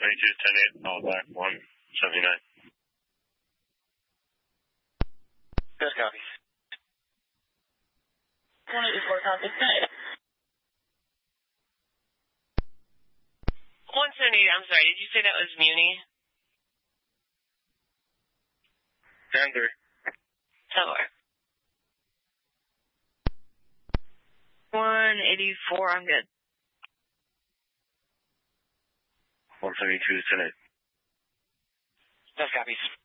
172, 10-8, all back, 179. Good copies. 184 copies. 178, I'm sorry, did you say that was Muni? 10-3. 184, I'm good. 172, 10-8. Good copies.